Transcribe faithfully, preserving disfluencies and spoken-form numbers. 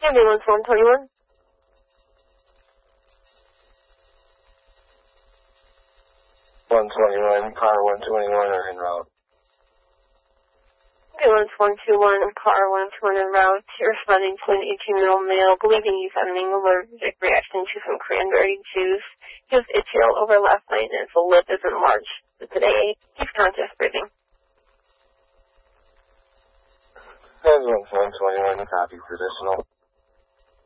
Ambulance one twenty-one. one twenty-one, car one twenty-one are en route. Ambulance one two one, car one two one en route. You're responding to an eighteen-year-old male believing he's having an allergic reaction to some cranberry juice. He was itchy all over last night and his lip is enlarged. But today, he's conscious breathing. Ambulance one twenty-one, copy, additional.